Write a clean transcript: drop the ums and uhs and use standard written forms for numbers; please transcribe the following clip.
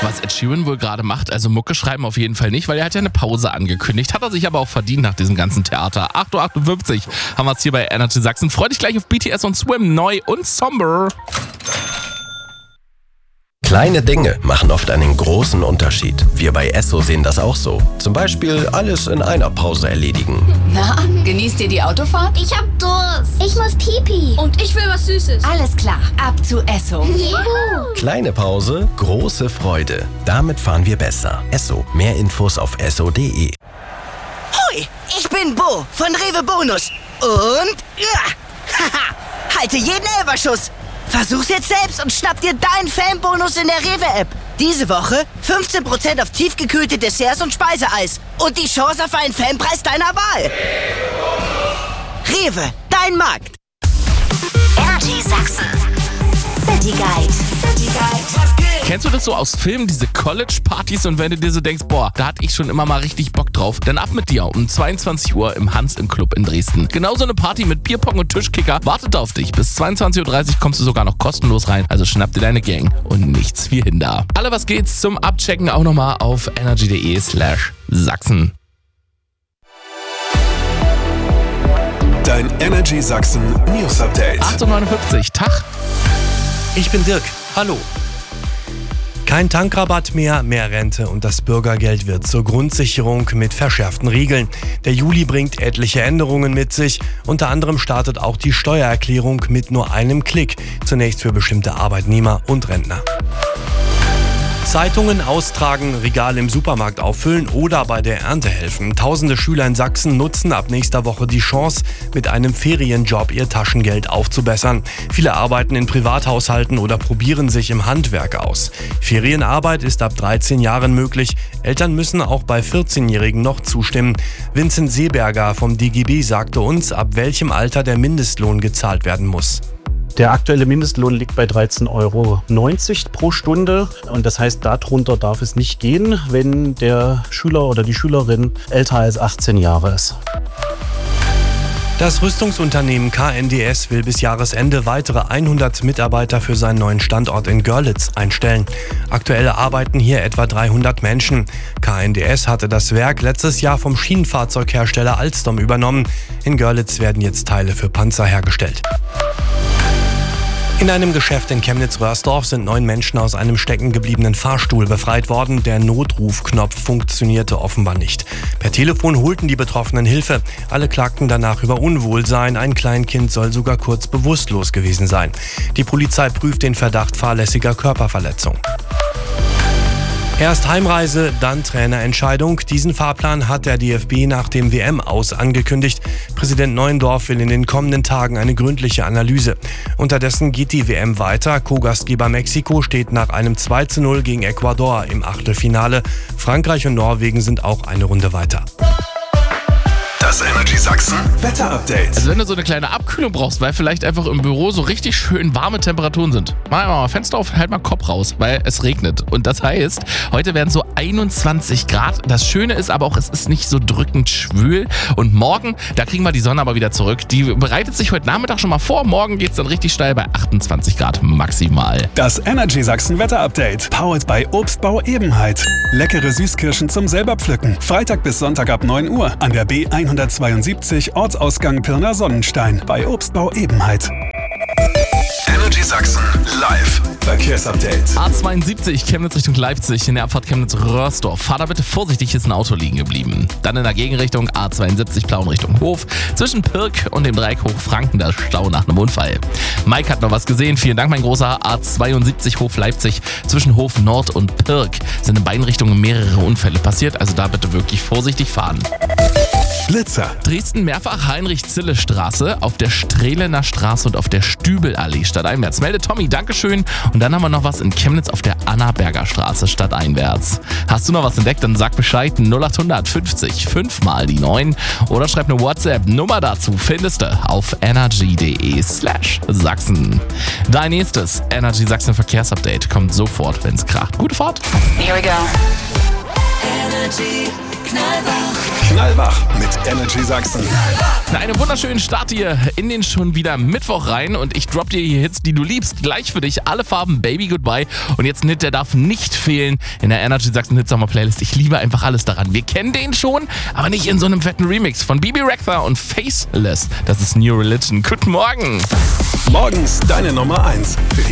was Ed Sheeran wohl gerade macht. Also Mucke schreiben auf jeden Fall nicht, weil er hat ja eine Pause angekündigt. Hat er sich aber auch verdient nach diesem ganzen Theater. 8.58 Uhr haben wir es hier bei Energy Sachsen. Freu dich gleich auf BTS und Swim, neu und somber. Kleine Dinge machen oft einen großen Unterschied. Wir bei Esso sehen das auch so. Zum Beispiel alles in einer Pause erledigen. Na, genießt ihr die Autofahrt? Ich hab Durst. Ich muss Pipi. Und ich will was Süßes. Alles klar, ab zu Esso. Juhu. Kleine Pause, große Freude. Damit fahren wir besser. Esso. Mehr Infos auf esso.de. Hoi, ich bin Bo von Rewe Bonus. Und haha, halte jeden Elferschuss. Versuch's jetzt selbst und schnapp dir deinen Fanbonus in der Rewe-App. Diese Woche 15% auf tiefgekühlte Desserts und Speiseeis. Und die Chance auf einen Fanpreis deiner Wahl. Rewe, dein Markt. Energy Sachsen. City Guide. City Guide. Kennst du das so aus Filmen, diese College-Partys? Und wenn du dir so denkst, boah, da hatte ich schon immer mal richtig Bock drauf, dann ab mit dir um 22 Uhr im Hans im Club in Dresden. Genauso eine Party mit Bierpong und Tischkicker wartet auf dich. Bis 22.30 Uhr kommst du sogar noch kostenlos rein. Also schnapp dir deine Gang und nichts wie Hinder. Alle was geht's zum Abchecken auch nochmal auf energy.de/Sachsen. Dein Energy Sachsen News Update. 8.59 Uhr, Tag. Ich bin Dirk. Hallo. Kein Tankrabatt mehr Rente und das Bürgergeld wird zur Grundsicherung mit verschärften Regeln. Der Juli bringt etliche Änderungen mit sich. Unter anderem startet auch die Steuererklärung mit nur einem Klick. Zunächst für bestimmte Arbeitnehmer und Rentner. Zeitungen austragen, Regale im Supermarkt auffüllen oder bei der Ernte helfen. Tausende Schüler in Sachsen nutzen ab nächster Woche die Chance, mit einem Ferienjob ihr Taschengeld aufzubessern. Viele arbeiten in Privathaushalten oder probieren sich im Handwerk aus. Ferienarbeit ist ab 13 Jahren möglich. Eltern müssen auch bei 14-Jährigen noch zustimmen. Vincent Seeberger vom DGB sagte uns, ab welchem Alter der Mindestlohn gezahlt werden muss. Der aktuelle Mindestlohn liegt bei 13,90 € pro Stunde und das heißt, darunter darf es nicht gehen, wenn der Schüler oder die Schülerin älter als 18 Jahre ist. Das Rüstungsunternehmen KNDS will bis Jahresende weitere 100 Mitarbeiter für seinen neuen Standort in Görlitz einstellen. Aktuell arbeiten hier etwa 300 Menschen. KNDS hatte das Werk letztes Jahr vom Schienenfahrzeughersteller Alstom übernommen. In Görlitz werden jetzt Teile für Panzer hergestellt. In einem Geschäft in Chemnitz-Röhrsdorf sind 9 Menschen aus einem steckengebliebenen Fahrstuhl befreit worden. Der Notrufknopf funktionierte offenbar nicht. Per Telefon holten die Betroffenen Hilfe. Alle klagten danach über Unwohlsein. Ein Kleinkind soll sogar kurz bewusstlos gewesen sein. Die Polizei prüft den Verdacht fahrlässiger Körperverletzung. Erst Heimreise, dann Trainerentscheidung. Diesen Fahrplan hat der DFB nach dem WM-Aus angekündigt. Präsident Neuendorf will in den kommenden Tagen eine gründliche Analyse. Unterdessen geht die WM weiter. Co-Gastgeber Mexiko steht nach einem 2:0 gegen Ecuador im Achtelfinale. Frankreich und Norwegen sind auch eine Runde weiter. Das Energy Sachsen Wetter Update. Also wenn du so eine kleine Abkühlung brauchst, weil vielleicht einfach im Büro so richtig schön warme Temperaturen sind, mach mal Fenster auf, halt mal Kopf raus, weil es regnet. Und das heißt, heute werden so 21 Grad. Das Schöne ist aber auch, es ist nicht so drückend schwül. Und morgen, da kriegen wir die Sonne aber wieder zurück. Die bereitet sich heute Nachmittag schon mal vor. Morgen geht es dann richtig steil bei 28 Grad maximal. Das Energy Sachsen Wetter Update. Powered by Obstbau Ebenheit. Leckere Süßkirschen zum selber pflücken. Freitag bis Sonntag ab 9 Uhr an der B172 Ortsausgang Pirna Sonnenstein bei Obstbau Ebenheit. Energy Sachsen live Verkehrsupdate. A72 Chemnitz Richtung Leipzig in der Abfahrt Chemnitz-Röhrsdorf. Fahr da bitte vorsichtig, hier ist ein Auto liegen geblieben. Dann in der Gegenrichtung A72 Plauen Richtung Hof. Zwischen Pirk und dem Dreieck Hochfranken der Stau nach einem Unfall. Mike hat noch was gesehen. Vielen Dank, mein großer. A72 Hof Leipzig zwischen Hof Nord und Pirk sind in beiden Richtungen mehrere Unfälle passiert. Also da bitte wirklich vorsichtig fahren. Blitzer. Dresden mehrfach Heinrich-Zille-Straße, auf der Strehlener Straße und auf der Stübelallee stadteinwärts. Melde Tommy, Dankeschön. Und dann haben wir noch was in Chemnitz auf der Annaberger Straße stadteinwärts. Hast du noch was entdeckt, dann sag Bescheid. 0800 50 5 mal die 9 oder schreib eine WhatsApp-Nummer dazu. Findest du auf energy.de/Sachsen. Dein nächstes Energy Sachsen Verkehrsupdate kommt sofort, wenn's kracht. Gute Fahrt. Here we go. Energy Knallwach. Knallwach mit Energy Sachsen. Na, einen wunderschönen Start hier in den schon wieder Mittwoch rein und ich drop dir hier Hits, die du liebst. Gleich für dich alle Farben Baby Goodbye und jetzt ein Hit, der darf nicht fehlen in der Energy Sachsen Hit Sommer Playlist. Ich liebe einfach alles daran. Wir kennen den schon, aber nicht in so einem fetten Remix von Bibi Rexha und Faceless. Das ist New Religion. Guten Morgen. Morgens deine Nummer 1 für die